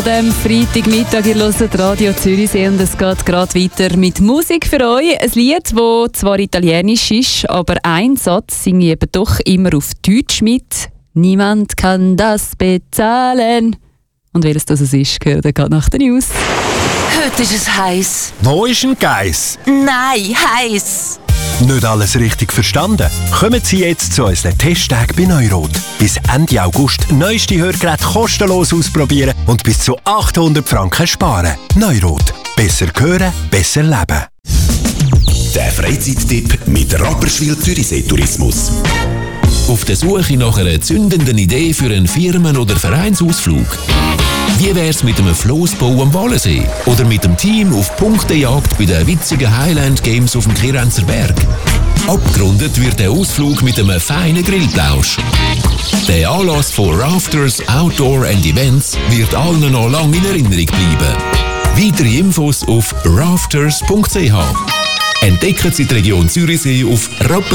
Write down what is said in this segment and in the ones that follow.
dem Freitagmittag. Ihr hört Radio Zürichsee und es geht gerade weiter mit Musik für euch. Ein Lied, das zwar italienisch ist, aber ein Satz singe ich eben doch immer auf Deutsch mit. Niemand kann das bezahlen. Und welches das ist, gehört ihr gerade nach den News. Heute ist es heiß. Wo ist ein Geiss? Nein, heiß. Nicht alles richtig verstanden? Kommen Sie jetzt zu unseren Testtagen bei Neurot. Bis Ende August neueste Hörgeräte kostenlos ausprobieren und bis zu 800 Franken sparen. Neurot. Besser hören, besser leben. Der Freizeittipp mit Rapperswil Zürichsee Tourismus. Auf der Suche nach einer zündenden Idee für einen Firmen- oder Vereinsausflug? Wie wär's mit einem Flossbau am Wallensee? Oder mit dem Team auf Punktejagd bei den witzigen Highland Games auf dem Kirenzer Berg? Abgerundet wird der Ausflug mit einem feinen Grillplausch. Der Anlass von Rafters Outdoor and Events wird allen noch lange in Erinnerung bleiben. Weitere Infos auf rafters.ch. Entdecken Sie die Region Zürichsee auf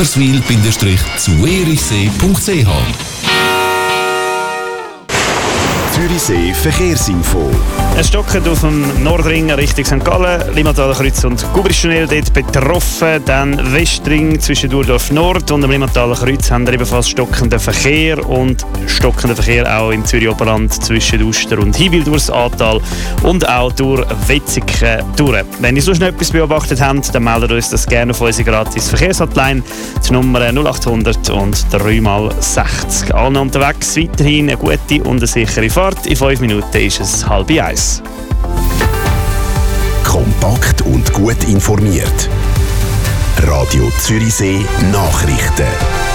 rapperswil-zuerichsee.ch. Zürichsee Verkehrsinfo. Es stockt auf dem Nordring Richtung St. Gallen, Limmathaler Kreuz und Gubrischtunnel dort betroffen. Dann Westring zwischen Durdorf Nord und dem Limmathaler Kreuz haben wir ebenfalls stockenden Verkehr und stockenden Verkehr auch im Zürich-Oberland zwischen Uster und Hibil durchs Ahrtal und auch durch Wetzikon durch. Wenn ihr sonst noch etwas beobachtet habt, dann meldet uns das gerne auf unsere gratis Verkehrshotline, die Nummer 0800 und 3x60. Allen unterwegs weiterhin eine gute und eine sichere Fahrt. In 5 Minuten ist es 12:30. Kompakt und gut informiert. Radio Zürichsee Nachrichten.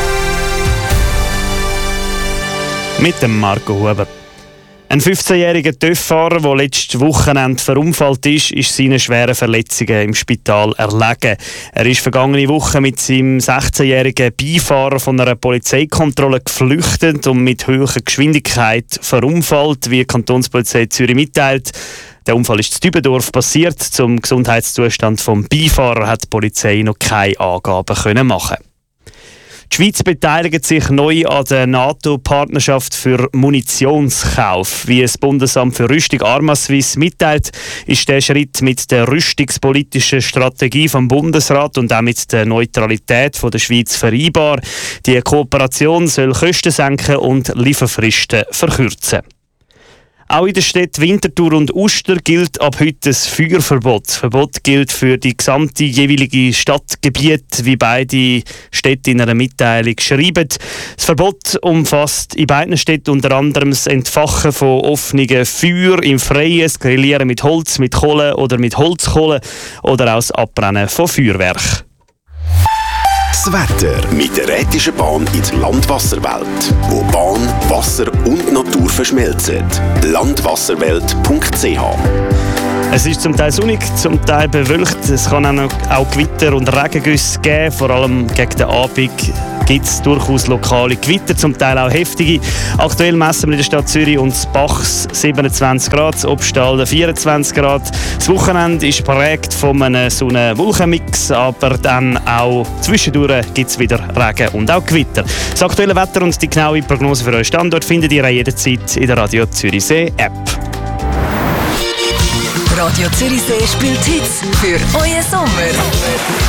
Mit dem Marco Huber. Ein 15-jähriger TÜV-Fahrer, der letztes Wochenende verunfallt ist seinen schweren Verletzungen im Spital erlegen. Er ist vergangene Woche mit seinem 16-jährigen Beifahrer von einer Polizeikontrolle geflüchtet und mit hoher Geschwindigkeit verunfallt, wie die Kantonspolizei Zürich mitteilt. Der Unfall ist in Dübendorf passiert. Zum Gesundheitszustand des Beifahrer hat die Polizei noch keine Angaben machen. Die Schweiz beteiligt sich neu an der NATO-Partnerschaft für Munitionskauf. Wie das Bundesamt für Rüstung Arma-Swiss mitteilt, ist der Schritt mit der rüstungspolitischen Strategie vom Bundesrat und auch mit der Neutralität der Schweiz vereinbar. Die Kooperation soll Kosten senken und Lieferfristen verkürzen. Auch in den Städten Winterthur und Uster gilt ab heute das Feuerverbot. Das Verbot gilt für die gesamte jeweilige Stadtgebiet, wie beide Städte in einer Mitteilung schreiben. Das Verbot umfasst in beiden Städten unter anderem das Entfachen von offenen Feuer im Freien, das Grillieren mit Holz, mit Kohle oder mit Holzkohle oder auch das Abbrennen von Feuerwerk. Das Wetter mit der Rätischen Bahn in die Landwasserwelt, wo Bahn, Wasser und Natur verschmelzen. Landwasserwelt.ch. Es ist zum Teil sonnig, zum Teil bewölkt. Es kann auch Gewitter und Regengüsse geben. Vor allem gegen den Abend gibt es durchaus lokale Gewitter, zum Teil auch heftige. Aktuell messen wir in der Stadt Zürich und Bachs 27 Grad, das Obstalden 24 Grad. Das Wochenende ist geprägt von einem so einem Wolkenmix, aber dann auch zwischendurch gibt es wieder Regen und auch Gewitter. Das aktuelle Wetter und die genaue Prognose für euren Standort findet ihr jederzeit in der Radio Zürichsee App. Radio Zürichsee spielt Hits für euren Sommer.